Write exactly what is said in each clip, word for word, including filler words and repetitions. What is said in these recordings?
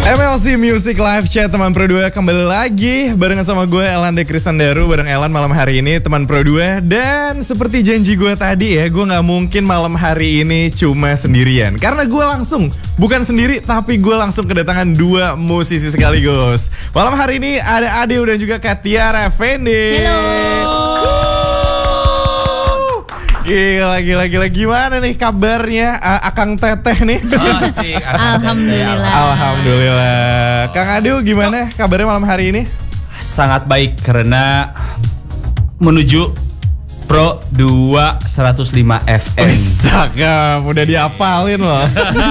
M L C Music Live Chat teman Pro dua kembali lagi barengan sama gue Elan De Kristandaru. Bareng Elan malam hari ini teman Pro dua. Dan seperti janji gue tadi ya, gue gak mungkin malam hari ini cuma sendirian. Karena gue langsung, bukan sendiri tapi gue langsung kedatangan dua musisi sekaligus. Malam hari ini ada Adeo dan juga Katiara Effendi. Halo. Gila, gila, gila. Gimana nih kabarnya uh, Akang Teteh nih? Oh, asik. Alhamdulillah. Alhamdulillah. Kang Adeo gimana kabarnya malam hari ini? Sangat baik karena menuju Pro dua seratus lima F M. Wih, cakep, udah diapalin loh.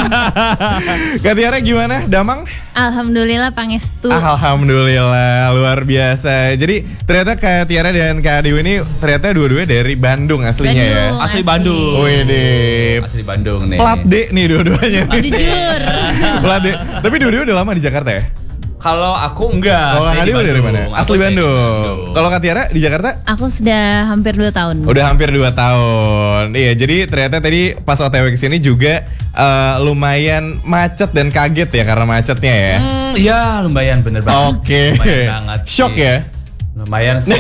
Katiara gimana, Damang? Alhamdulillah pangestu. Alhamdulillah, luar biasa. Jadi ternyata Katiara dan Kak Adeo ini ternyata dua-duanya dari Bandung aslinya Bandung, ya. Asli Bandung. Wih deh. Asli Bandung nih. Plat D nih dua-duanya nih. Jujur. Plat D. Tapi dua-duanya udah lama di Jakarta ya? Kalau aku enggak. Kalau Kak Adeo dari mana? Asli Bandung. Kalau Katiara di Jakarta? Aku sudah hampir dua tahun. Udah hampir dua tahun. Iya, jadi ternyata tadi pas O T W kesini juga uh, lumayan macet dan kaget ya karena macetnya ya. Hmm, iya lumayan bener banget. Oke. Lumayan banget. Shock sih. ya? Lumayan sih.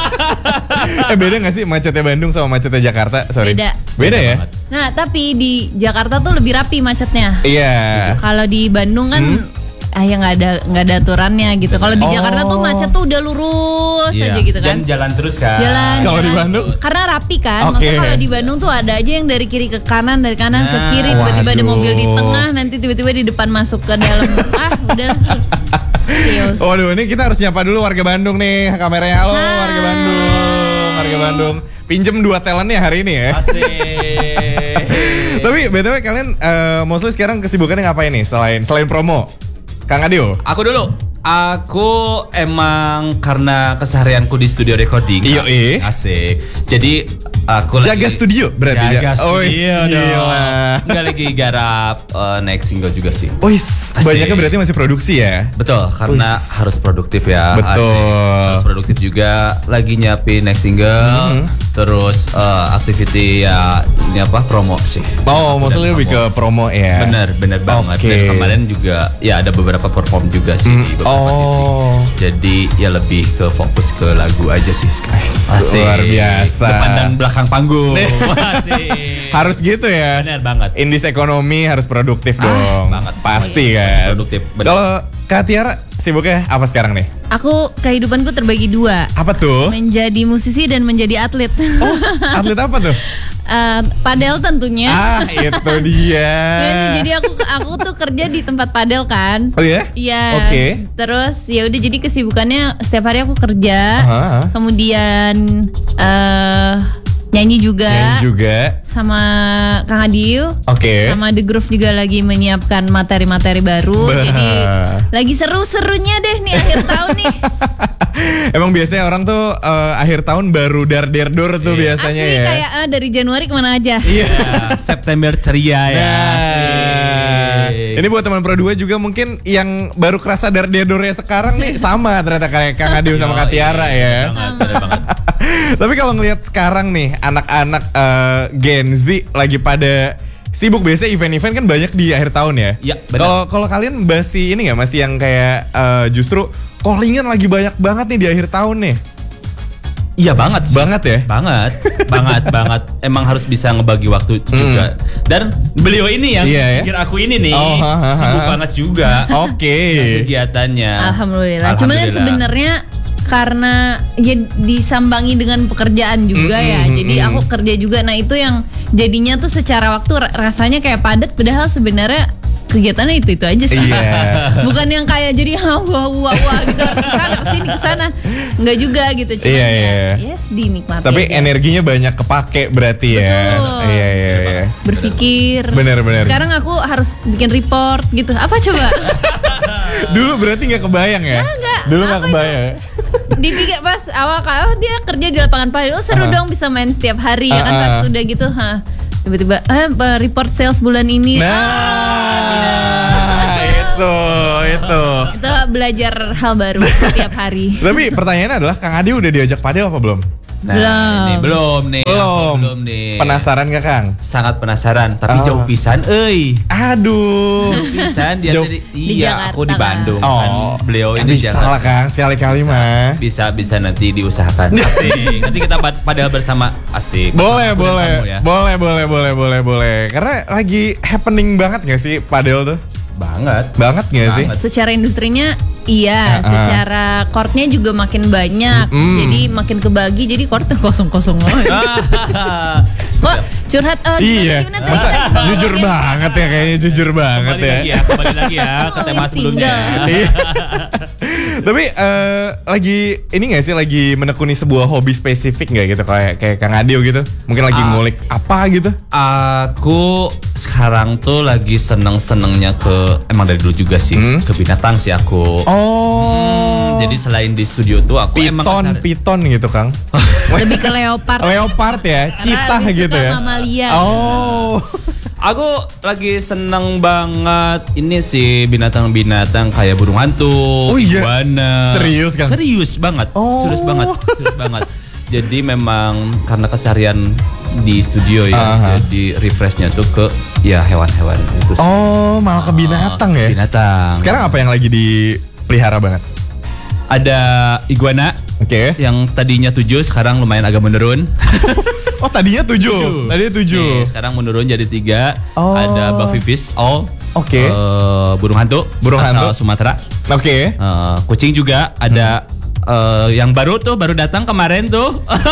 eh beda gak sih macetnya Bandung sama macetnya Jakarta? Sorry. Beda. Beda ya? banget. Nah, tapi di Jakarta tuh lebih rapi macetnya. Iya. Kalau di Bandung kan Hmm? ah ya nggak ada nggak ada aturannya gitu. Kalau di Oh. Jakarta tuh macet tuh udah lurus Iya. aja gitu kan. Dan jalan terus kan. Jalan. Kalau di jalan. Bandung? Karena rapi kan. Oke. Maksudnya kalau di Bandung tuh ada aja yang dari kiri ke kanan, dari kanan ke Nah, kiri, tiba-tiba ada waduh. mobil di tengah, nanti tiba-tiba di depan masuk ke dalam. ah, udah. Chaos. Waduh, ini kita harus nyapa dulu warga Bandung nih kameranya. Halo Hai. warga Bandung, warga Bandung. Pinjem dua talentnya hari ini ya. Asik. Tapi B T W kalian uh, mostly sekarang kesibukannya ngapain nih selain selain promo? Kang Adeo? Aku dulu. Aku emang karena keseharianku di studio recording. Iyo, eh. Asik. Jadi aku Jaga lagi studio berarti ya? Jaga Oh, studio dong. gila. Enggak lagi garap uh, next single juga sih. Oh, banyaknya berarti masih produksi ya? Betul, karena Wis. harus produktif ya. Betul. Asik. Harus produktif juga. Lagi nyiapin next single. Mhm. Terus uh, activity ya ini apa promo sih. Oh, Aku maksudnya dan lebih ke promo. promo ya? Bener, bener banget. Oke. Dan kemarin juga ya ada beberapa perform juga sih Mm, di beberapa oh. titik. Jadi ya lebih ke fokus ke lagu aja sih sekarang. Asik. Luar biasa. Depan dan belakang panggung. Nih. Asik. Harus gitu ya? Bener banget. Indis ekonomi harus produktif Ah, dong. banget. Pasti Iya, kan. produktif, bener. Kalau Kak Tiara sibuknya apa sekarang nih? Aku kehidupanku terbagi dua. Apa tuh? Menjadi musisi dan menjadi atlet. Oh, atlet apa tuh? Eh, padel tentunya. Ah, itu dia. Ya, jadi aku aku tuh kerja di tempat padel kan. Oh ya? Iya. Oke. Terus ya udah jadi kesibukannya setiap hari aku kerja. Aha, aha. Kemudian eh nyanyi juga. Nyanyi juga. Sama Kang Adeo. Oke. Sama The Groove juga lagi menyiapkan materi-materi baru. Bah. Jadi lagi seru-serunya deh nih akhir tahun nih. Emang biasanya orang tuh eh, akhir tahun baru dar der dor tuh Iya. biasanya Asli ya. kayak ah, dari Januari kemana aja. Iya. Ya, September ceria ya. Nah, Asik. ini buat teman Pro dua juga mungkin yang baru kerasa dar der dornya sekarang nih sama ternyata kayak Kang Adeo sama Kak Tiara ya. Bener banget, bener banget. Tapi kalau ngelihat sekarang nih anak-anak eh, Gen Z lagi pada sibuk, biasanya event-event kan banyak di akhir tahun ya. Iya, benar. Kalau kalau kalian masih ini nggak, masih yang kayak eh, justru callingan lagi banyak banget nih di akhir tahun nih. Iya banget sih. Banget ya? Banget, banget, banget. Emang harus bisa ngebagi waktu juga. Dan beliau ini yang Iya, ya? pikir aku ini nih Oh, ha, ha, sibuk ha. banget juga Oke. kegiatannya. Alhamdulillah. Cuman kan Alhamdulillah. sebenarnya karena ya disambangi dengan pekerjaan juga Mm, ya. mm, Jadi mm. aku kerja juga. Nah, itu yang jadinya tuh secara waktu ra- rasanya kayak padat padahal sebenarnya kegiatannya itu-itu aja sih. Iya. Bukan yang kayak jadi wah wah wah wah gitu harus kesana kesini kesana. Enggak juga gitu. Cuma Iya, ya, iya. yes, dinikmati Tapi aja. energinya banyak kepake berarti ya. Betul. Iya iya iya. Berpikir. Bener, bener. Sekarang aku harus bikin report gitu. Apa coba? Dulu berarti nggak kebayang ya? Enggak. Dulu nggak Apa kebayang. ya? Dipikir pas awal kalau oh, dia kerja di lapangan padel, oh seru Uh-huh. dong bisa main setiap hari ya kan. Uh-uh. Pas sudah gitu, ha, tiba-tiba eh report sales bulan ini. Nah, itu itu. Itu belajar hal baru setiap hari. Tapi pertanyaannya adalah Kang Adi udah diajak padel apa belum? Nah, Belum. ini belum nih. Belum. Aku belum nih. Penasaran gak Kang? Sangat penasaran, tapi Oh. jauh pisan euy. Aduh. Jauh pisan dia Jauh. dari Di iya, aku di Jakarta, Bandung Oh, kan. Beliau ya ini di bisa Jakarta. lah Kang, sekali-kali mah. Bisa bisa nanti diusahakan. Asik. Nanti kita pad- padahal bersama asik. Boleh, Bersama aku dan boleh, kamu ya. boleh, boleh, boleh, boleh, boleh. Karena lagi happening banget gak sih padel tuh? Banget. Banget gak sih? Banget. Secara industrinya iya, Uh-uh. secara courtnya juga makin banyak. Mm. Jadi makin kebagi, jadi courtnya kosong-kosong aja. Kok curhat oh, Iya, gimana, gimana, masa tadi lagi jujur ngomongin? banget ya kayaknya jujur banget Kembali ya. lagi ya, kembali lagi ya ke Oh, tema yang sebelumnya. single. Iya. Tapi eh, lagi ini gak sih lagi menekuni sebuah hobi spesifik gak gitu kayak kayak Kang Adio gitu? Mungkin lagi Ah. ngulik apa gitu? Aku sekarang tuh lagi seneng-senengnya ke emang dari dulu juga sih Hmm? ke binatang sih aku. Oh. Jadi selain di studio tuh aku emang piton, kesana- piton gitu Kang. Lebih ke leopard. Leopard ya, Karena citah lebih gitu suka ya. mamalia. Oh. Aku lagi seneng banget ini sih binatang-binatang kayak burung hantu, Oh iya? iguana. Serius, Kang? Serius banget, Oh. serius banget, serius banget. Jadi memang karena keseharian di studio ya, Aha. jadi refreshnya tuh ke ya hewan-hewan itu sih. Oh, malah ke binatang ya. Binatang. Sekarang apa yang lagi dipelihara banget? Ada iguana Oke. yang tadinya tujuh sekarang lumayan agak menurun. Oh, tadinya tujuh. Tadinya tujuh. Nih, sekarang menurun jadi tiga. Oh. Ada buffyfish, all. Oke. Eh, burung hantu, Burung asal hantu. Sumatera. Oke. Eh, kucing juga ada. eh, yang baru tuh baru datang kemarin tuh.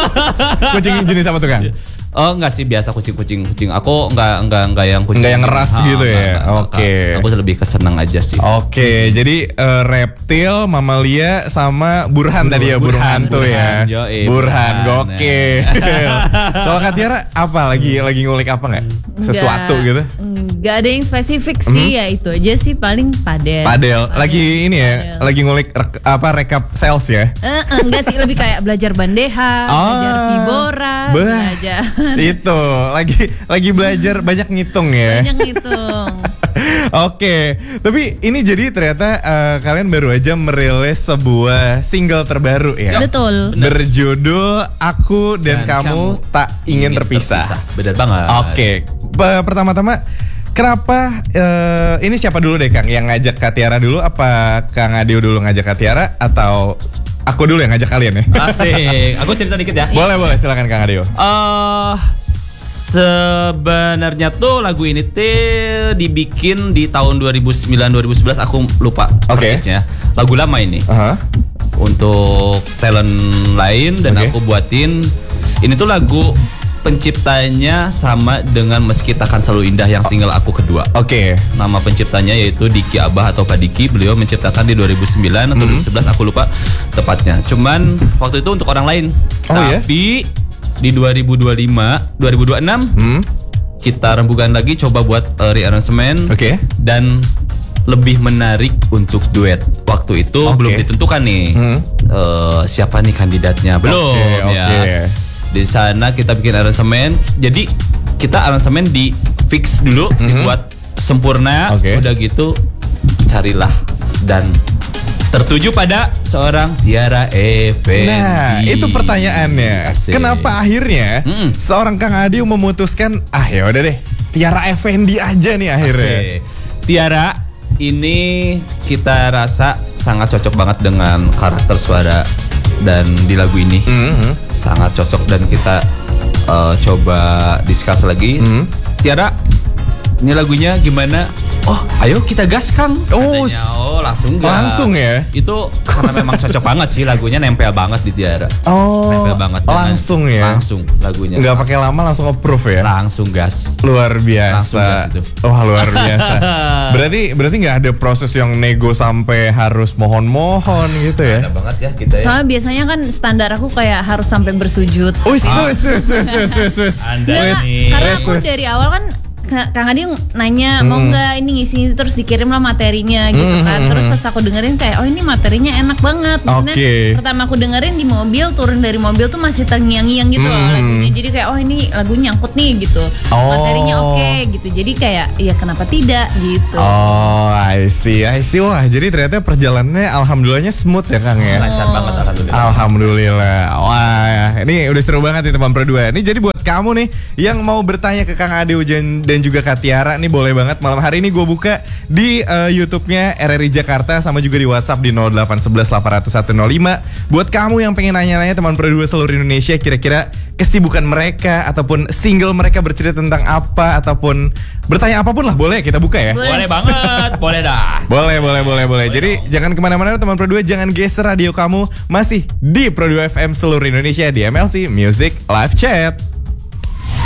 Kucing jenis apa tuh Kang? Oh enggak sih, biasa kucing-kucing kucing. Aku enggak enggak enggak yang kucing. Enggak yang ras Ah, gitu enggak, ya? enggak, enggak. Oke. Aku lebih kesenang aja sih. Oke, jadi eh, reptil, mamalia, sama burhan tadi ya, burung burhan, hantu ya. burhan, yoi, Burhan, burhan, gokil. Kalau Kak Tiara apa lagi lagi ngulik apa nggak? Sesuatu Nggak- gitu? Nggak ada yang spesifik sih, ya itu aja sih paling padel. Padel. Lagi ini ya, Padel. lagi ngulik rek- apa rekap sales ya. Eh, eh, enggak sih, lebih kayak belajar bandeha, belajar Ah, vibora, bah. belajar Itu lagi lagi belajar banyak ngitung ya. banyak ngitung. Oke, tapi ini jadi ternyata eh, kalian baru aja merilis sebuah single terbaru ya. Betul. Berjudul Aku dan, Dan Kamu, Kamu Tak Ingin Terpisah. Benar banget. Oke, Pe- pertama-tama kenapa eh, ini siapa dulu deh Kang yang ngajak Kak Tiara dulu? Apa Kang Adio dulu ngajak Kak Tiara atau aku dulu yang ngajak kalian ya? Asik. Aku cerita dikit ya. Boleh boleh silakan Kang Adio. Eh sebenarnya tuh lagu ini tuh dibikin di tahun dua ribu sembilan dua ribu sebelas, aku lupa Oke. persisnya. Lagu lama ini. Aha. Untuk talent lain dan Oke. aku buatin. Ini tuh lagu penciptanya sama dengan Meski Takkan Selalu Indah yang single aku kedua. Oke. Nama penciptanya yaitu Diki Abah atau Pak Diki. Beliau menciptakan di dua ribu sembilan atau dua ribu sebelas, aku lupa tepatnya. Cuman waktu itu untuk orang lain. Oh, ya? Tapi di dua ribu dua puluh lima, dua ribu dua puluh enam Hmm. kita rembukan lagi coba buat uh, rearrangement. Oke. Dan lebih menarik untuk duet. Waktu itu Oke. belum ditentukan nih. Hmm. Eh, siapa nih kandidatnya? Belum Oke, ya. oke. Di sana kita bikin aransemen. Jadi kita aransemen di fix dulu, dibuat sempurna. Oke. Udah gitu carilah dan tertuju pada seorang Tiara Effendi. Nah, itu pertanyaannya. Asik. Kenapa akhirnya Mm-mm. seorang Kang Adio memutuskan ah ya udah deh Tiara Effendi aja nih akhirnya. Asik. Tiara ini kita rasa sangat cocok banget dengan karakter suara dan di lagu ini Mhm. sangat cocok dan kita uh, coba discuss lagi. Mhm. Tiara, ini lagunya gimana? Oh, ayo kita gas Kang. Oh, Katanya, oh langsung gas. langsung ya? Itu karena memang cocok banget sih lagunya, nempel banget di Tiara. Oh, Nempel banget. dengan- langsung ya? Langsung lagunya. Nggak pakai lama langsung approve ya? Langsung gas. Luar Langsung biasa. gas itu. Wah luar biasa. berarti berarti nggak ada proses yang nego sampai harus mohon-mohon gitu ya? Ada banget ya kita ya. Soalnya biasanya kan standar aku kayak harus sampai bersujud. Wis wis wis wis wis wis wis. Anda Nggak, nih. karena Wes, aku wes. dari awal kan Ka- Kang Adi nanya mau nggak ini ngisi terus dikirim lah materinya gitu Hmm, kan. hmm, Terus hmm. pas aku dengerin kayak oh ini materinya enak banget. Maksudnya Oke. pertama aku dengerin di mobil, turun dari mobil tuh masih terngiang-ngiang gitu loh Hmm. lagunya. Jadi kayak oh ini lagu nyangkut nih gitu. Oh. Materinya oke gitu. Jadi kayak ya kenapa tidak gitu. Oh, I see. see, I see. Wah, jadi ternyata perjalanannya alhamdulillahnya smooth ya Kang ya. Lancar banget alhamdulillah. Alhamdulillah. Wah, ini udah seru banget nih teman Pro dua. Ini jadi buat kamu nih yang mau bertanya ke Kang Ade Ujan dan juga Kak Tiara nih boleh banget. Malam hari ini gue buka di uh, YouTube-nya R R I Jakarta sama juga di WhatsApp di nol delapan satu satu delapan nol satu nol lima. Buat kamu yang pengen nanya-nanya teman Pro dua seluruh Indonesia, kira-kira kesibukan mereka ataupun single mereka bercerita tentang apa ataupun bertanya apapun lah, boleh kita buka ya. Boleh. Boleh banget, boleh dah. Boleh, boleh, boleh, boleh. Jadi dong. jangan kemana-mana teman Pro dua, jangan geser radio kamu, masih di Pro dua F M seluruh Indonesia di M L C Music Live Chat.